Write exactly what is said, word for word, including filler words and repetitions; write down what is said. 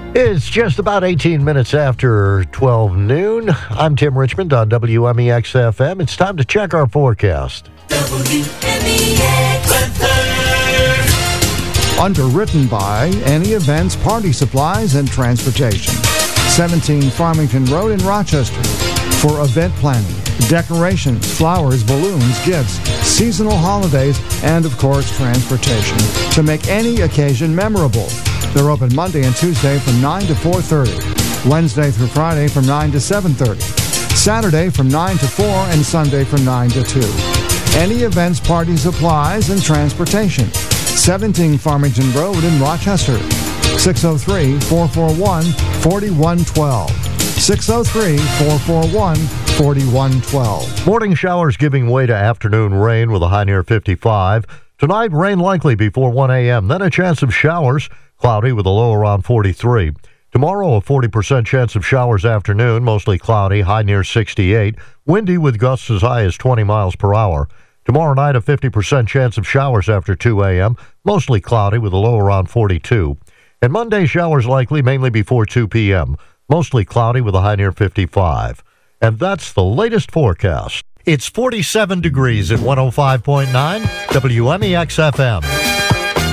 It's just about eighteen minutes after twelve noon. I'm Tim Richmond on W M E X F M. It's time to check our forecast. W M E X weather. Underwritten by Any Events, Party Supplies, and Transportation. seventeen Farmington Road in Rochester. For event planning, decorations, flowers, balloons, gifts, seasonal holidays, and of course, transportation. To make any occasion memorable. They're open Monday and Tuesday from nine to four thirty. Wednesday through Friday from nine to seven thirty. Saturday from nine to four and Sunday from nine to two. Any events, party supplies, and transportation. seventeen Farmington Road in Rochester. six oh three, four four one, four one one two. six oh three, four four one, four one one two. Morning showers giving way to afternoon rain with a high near fifty-five. Tonight, rain likely before one a.m., then a chance of showers. Cloudy with a low around forty-three. Tomorrow, a forty percent chance of showers afternoon, mostly cloudy, high near sixty-eight. Windy with gusts as high as twenty miles per hour. Tomorrow night, a fifty percent chance of showers after two a.m., mostly cloudy with a low around forty-two. And Monday, showers likely mainly before two p.m., mostly cloudy with a high near fifty-five. And that's the latest forecast. It's forty-seven degrees at one oh five point nine W M E X F M.